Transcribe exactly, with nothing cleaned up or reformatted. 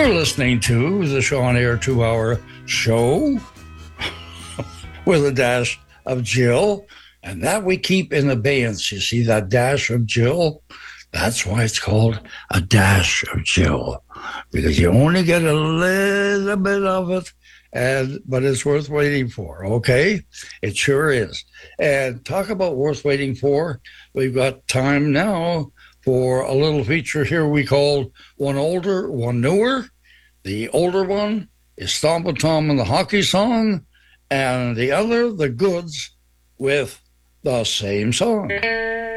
You're listening to the Sean Air two-hour show with a dash of Jill, and that we keep in abeyance. You see that dash of Jill? That's why it's called a dash of Jill, because you only get a little bit of it, and but it's worth waiting for, okay? It sure is. And talk about worth waiting for, we've got time now for a little feature here we call One Older, One Newer. The older one is Stompin' Tom and the Hockey Song, and the other, The Goods, with the same song.